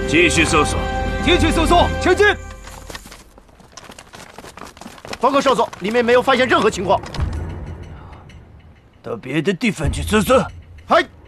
继续搜索， 继续搜索，前进！ 报告少佐，里面没有发现任何情况。 到别的地方去搜索。 嗨。